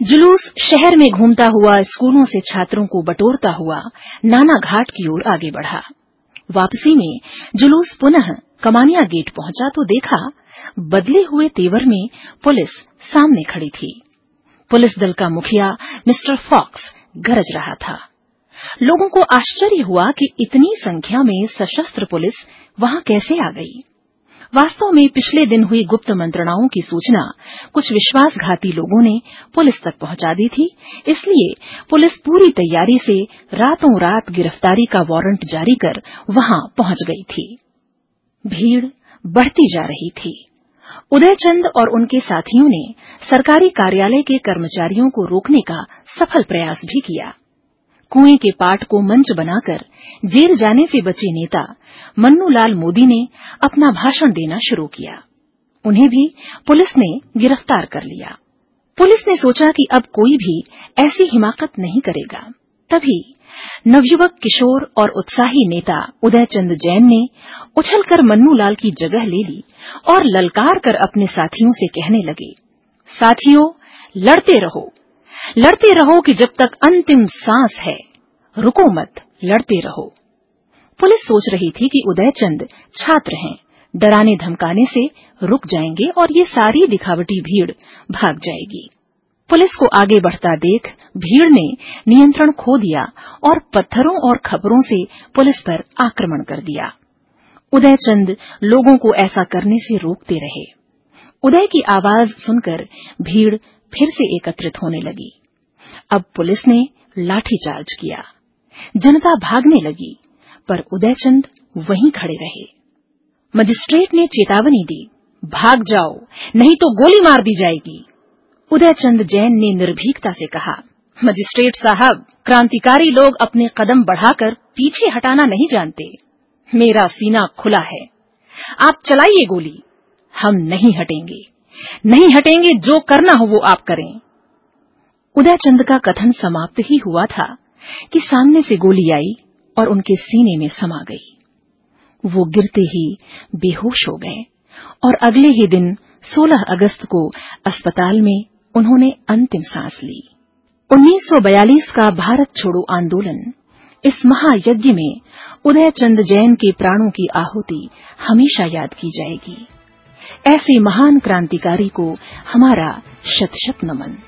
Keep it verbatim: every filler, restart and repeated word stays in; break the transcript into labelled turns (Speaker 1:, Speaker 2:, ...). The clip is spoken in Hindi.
Speaker 1: जुलूस शहर में घूमता हुआ स्कूलों से छात्रों को बटोरता हुआ नाना घाट की ओर आगे बढ़ा। वापसी में जुलूस पुनः कमानिया गेट पहुंचा तो देखा बदले हुए तेवर में पुलिस सामने खड़ी थी। पुलिस दल का मुखिया मिस्टर फॉक्स गरज रहा था। लोगों को आश्चर्य हुआ कि इतनी संख्या में सशस्त्र पुलिस वहां कैसे आ गई। वास्तव में पिछले दिन हुई गुप्त मंत्रणाओं की सूचना कुछ विश्वासघाती लोगों ने पुलिस तक पहुंचा दी थी, इसलिए पुलिस पूरी तैयारी से रातों रात गिरफ्तारी का वारंट जारी कर वहां पहुंच गई थी। भीड़ बढ़ती जा रही थी। उदयचंद और उनके साथियों ने सरकारी कार्यालय के कर्मचारियों को रोकने का सफल प्रयास भी किया। कुएं के पाट को मंच बनाकर जेल जाने से बचे नेता मन्नूलाल मोदी ने अपना भाषण देना शुरू किया। उन्हें भी पुलिस ने गिरफ्तार कर लिया। पुलिस ने सोचा कि अब कोई भी ऐसी हिमाकत नहीं करेगा। तभी नवयुवक किशोर और उत्साही नेता उदयचंद जैन ने उछलकर मन्नूलाल की जगह ले ली और ललकार कर अपने साथियों से कहने लगे, साथियों, लड़ते रहो, लड़ते रहो कि जब तक अंतिम सांस है, रुको मत, लड़ते रहो। पुलिस सोच रही थी कि उदयचंद छात्र हैं, डराने धमकाने से रुक जाएंगे और ये सारी दिखावटी भीड़ भाग जाएगी। पुलिस को आगे बढ़ता देख भीड़ ने नियंत्रण खो दिया और पत्थरों और खपरों से पुलिस पर आक्रमण कर दिया। उदयचंद लोगों को ऐसा करने से रोकते रहे। उदय की आवाज सुनकर भीड़ फिर से एकत्रित होने लगी। अब पुलिस ने लाठीचार्ज किया। जनता भागने लगी, पर उदयचंद वहीं खड़े रहे। मजिस्ट्रेट ने चेतावनी दी, भाग जाओ, नहीं तो गोली मार दी जाएगी। उदयचंद जैन ने निर्भीकता से कहा, मजिस्ट्रेट साहब, क्रांतिकारी लोग अपने कदम बढ़ाकर पीछे हटाना नहीं जानते। मेरा सीना खुला है, आप चलाइए गोली, हम नहीं हटेंगे, नहीं हटेंगे, जो करना हो वो आप करें। उदयचंद का कथन समाप्त ही हुआ था कि सामने से गोली आई और उनके सीने में समा गई। वो गिरते ही बेहोश हो गए और अगले ही दिन सोलह अगस्त को अस्पताल में उन्होंने अंतिम सांस ली। उन्नीस सौ बयालीस का भारत छोड़ो आंदोलन, इस महायज्ञ में उदयचंद जैन के प्राणों की आहुति हमेशा याद की जाएगी। ऐसे महान क्रांतिकारी को हमारा शत शत नमन।